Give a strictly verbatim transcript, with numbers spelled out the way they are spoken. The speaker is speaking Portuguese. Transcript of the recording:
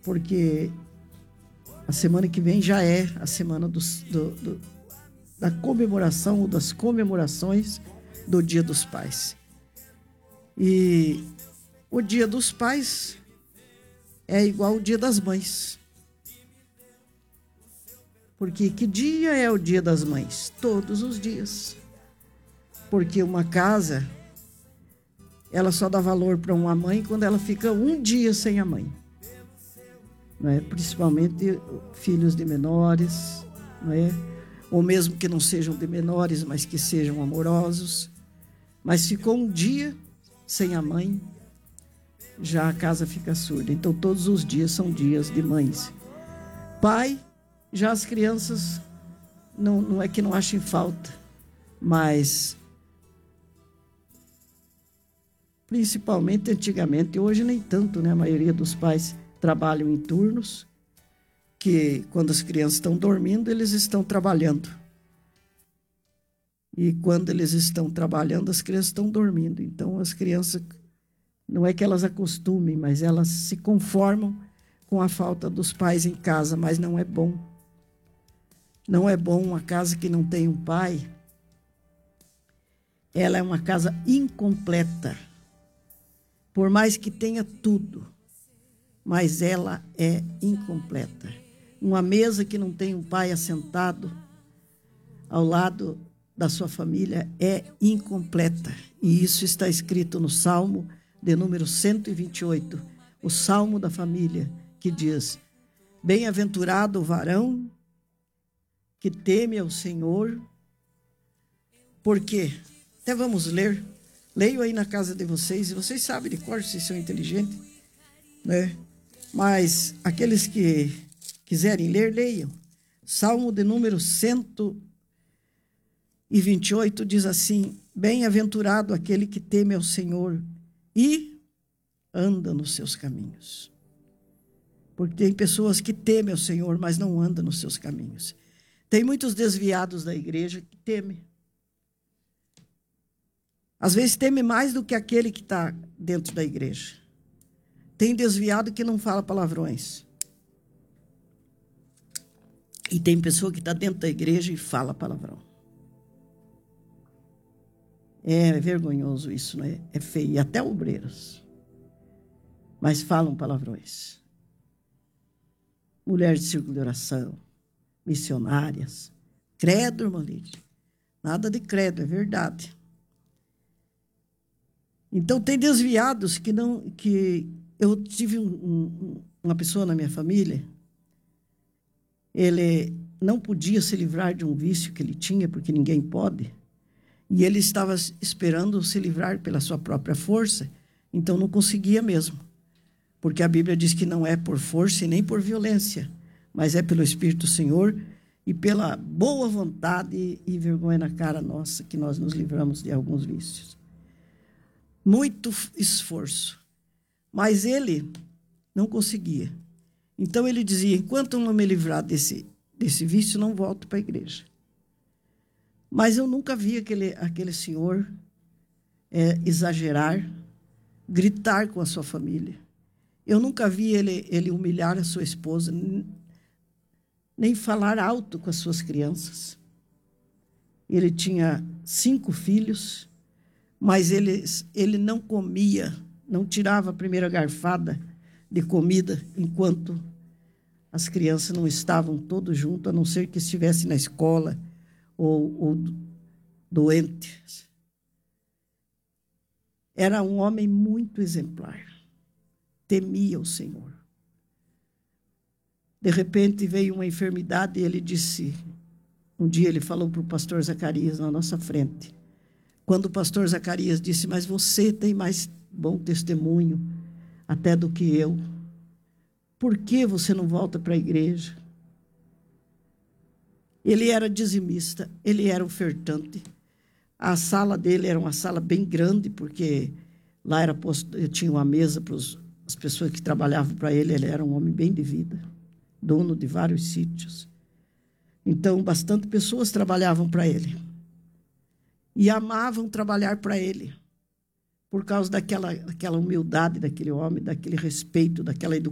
porque a semana que vem já é a semana dos, do, do, da comemoração ou das comemorações do Dia dos Pais. E o Dia dos Pais é igual ao Dia das Mães. Porque que dia é o Dia das Mães? Todos os dias. Porque uma casa, ela só dá valor para uma mãe quando ela fica um dia sem a mãe. Não é? Principalmente filhos de menores, não é? Ou mesmo que não sejam de menores, mas que sejam amorosos. Mas ficou um dia sem a mãe, já a casa fica surda. Então todos os dias são dias de mães. Pai, já as crianças não, não é que não achem falta, mas principalmente antigamente, hoje nem tanto, né? A maioria dos pais trabalham em turnos, que quando as crianças estão dormindo, eles estão trabalhando. E quando eles estão trabalhando, as crianças estão dormindo. Então, as crianças, não é que elas acostumem, mas elas se conformam com a falta dos pais em casa, mas não é bom. Não é bom uma casa que não tem um pai. Ela é uma casa incompleta. Por mais que tenha tudo, mas ela é incompleta. Uma mesa que não tem um pai assentado ao lado da sua família é incompleta. E isso está escrito no Salmo de número cento e vinte e oito, o Salmo da família, que diz: bem-aventurado o varão que teme ao Senhor. Por quê? Até vamos ler. Leio aí na casa de vocês, e vocês sabem de cor, vocês são inteligentes, né? Mas aqueles que quiserem ler, leiam. Salmo de número cento e vinte e oito diz assim: bem-aventurado aquele que teme ao Senhor e anda nos seus caminhos. Porque tem pessoas que temem ao Senhor, mas não andam nos seus caminhos. Tem muitos desviados da igreja que temem. Às vezes teme mais do que aquele que está dentro da igreja. Tem desviado que não fala palavrões. E tem pessoa que está dentro da igreja e fala palavrão. É vergonhoso isso, não é? É feio. E até obreiros. Mas falam palavrões. Mulheres de círculo de oração, missionárias. Credo, irmã Lídia. Nada de credo, é verdade. Então, tem desviados que não... que eu tive um, um, uma pessoa na minha família, ele não podia se livrar de um vício que ele tinha, porque ninguém pode, e ele estava esperando se livrar pela sua própria força, então não conseguia mesmo, porque a Bíblia diz que não é por força e nem por violência, mas é pelo Espírito do Senhor e pela boa vontade e vergonha na cara nossa que nós nos livramos de alguns vícios. Muito esforço. Mas ele não conseguia. Então ele dizia: enquanto eu não me livrar desse, desse vício, não volto para a igreja. Mas eu nunca vi aquele, aquele senhor é, exagerar, gritar com a sua família. Eu nunca vi ele, ele humilhar a sua esposa, nem falar alto com as suas crianças. Ele tinha cinco filhos, mas ele, ele não comia, não tirava a primeira garfada de comida enquanto as crianças não estavam todos juntos, a não ser que estivessem na escola ou, ou doentes. Era um homem muito exemplar, temia o Senhor. De repente veio uma enfermidade e ele disse, um dia ele falou para o pastor Zacarias na nossa frente, quando o pastor Zacarias disse: mas você tem mais bom testemunho até do que eu. Por que você não volta para a igreja? Ele era dizimista, ele era ofertante. A sala dele era uma sala bem grande, porque lá era posto, tinha uma mesa para os, as pessoas que trabalhavam para ele. Ele era um homem bem de vida, dono de vários sítios. Então, bastante pessoas trabalhavam para ele. E amavam trabalhar para ele, por causa daquela, daquela humildade daquele homem, daquele respeito, daquela educação.